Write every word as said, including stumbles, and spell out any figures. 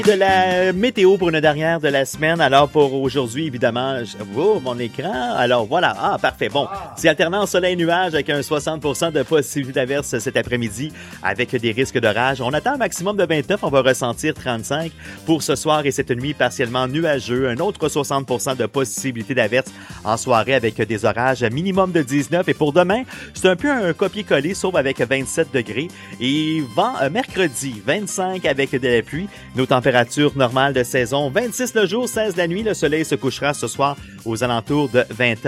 De la météo pour une dernière de la semaine. Alors pour aujourd'hui, évidemment, je... oh, mon écran. Alors voilà. Ah, parfait. Bon, c'est alternant soleil-nuage avec un soixante pour cent de possibilité d'averse cet après-midi avec des risques d'orage. On attend un maximum de vingt-neuf. On va ressentir trente-cinq pour ce soir et cette nuit partiellement nuageux. Un autre soixante pour cent de possibilité d'averse en soirée avec des orages minimum de dix-neuf. Et pour demain, c'est un peu un copier-coller sauf avec vingt-sept degrés. Et vent, euh, mercredi, vingt-cinq avec de la pluie. Nos températures normale de saison, vingt-six le jour, seize la nuit. Le soleil se couchera ce soir aux alentours de vingt heures.